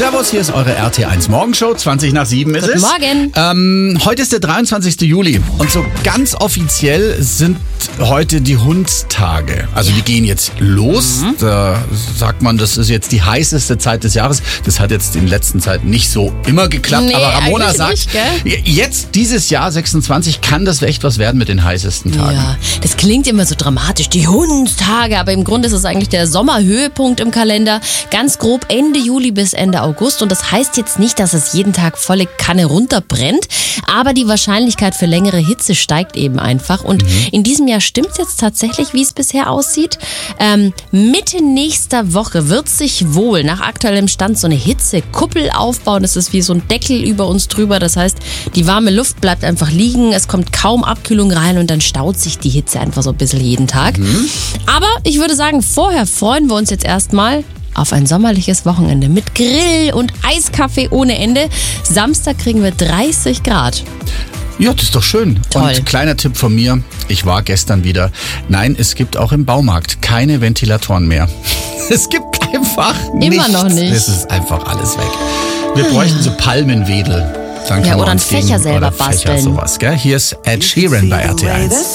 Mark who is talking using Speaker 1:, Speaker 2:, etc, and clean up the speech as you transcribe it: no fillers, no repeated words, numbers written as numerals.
Speaker 1: Servus, hier ist eure RT1 Morgenshow, 7:20 ist es.
Speaker 2: Guten Morgen.
Speaker 1: Heute ist der 23. Juli und so ganz offiziell sind heute die Hundstage. Also die gehen jetzt los. Da sagt man, das ist jetzt die heißeste Zeit des Jahres. Das hat jetzt in letzter Zeit nicht so immer geklappt.
Speaker 2: Nee,
Speaker 1: aber Ramona
Speaker 2: eigentlich
Speaker 1: sagt,
Speaker 2: nicht,
Speaker 1: jetzt dieses Jahr 26 kann das echt was werden mit den heißesten Tagen.
Speaker 2: Ja, das klingt immer so dramatisch, die Hundstage, aber im Grunde ist es eigentlich der Sommerhöhepunkt im Kalender. Ganz grob Ende Juli bis Ende August. Und das heißt jetzt nicht, dass es jeden Tag volle Kanne runterbrennt, aber die Wahrscheinlichkeit für längere Hitze steigt eben einfach. Und in diesem Jahr stimmt es jetzt tatsächlich, wie es bisher aussieht. Mitte nächster Woche wird sich wohl nach aktuellem Stand so eine Hitzekuppel aufbauen. Das ist wie so ein Deckel über uns drüber. Das heißt, die warme Luft bleibt einfach liegen. Es kommt kaum Abkühlung rein und dann staut sich die Hitze einfach so ein bisschen jeden Tag. Aber ich würde sagen, vorher freuen wir uns jetzt erstmal auf ein sommerliches Wochenende mit Grill und Eiskaffee ohne Ende. Samstag kriegen wir 30 Grad.
Speaker 1: Ja, das ist doch schön.
Speaker 2: Toll.
Speaker 1: Und kleiner Tipp von mir, ich war gestern wieder. Nein, es gibt auch im Baumarkt keine Ventilatoren mehr. Es gibt einfach nichts.
Speaker 2: Immer noch nicht.
Speaker 1: Es ist einfach alles weg. Wir bräuchten so Palmenwedel. Dann
Speaker 2: Ja,
Speaker 1: können wir
Speaker 2: oder einen
Speaker 1: uns gegen-
Speaker 2: Fächer selber
Speaker 1: oder Fächer,
Speaker 2: basteln.
Speaker 1: sowas, gell? Hier ist Ed Sheeran bei RT1.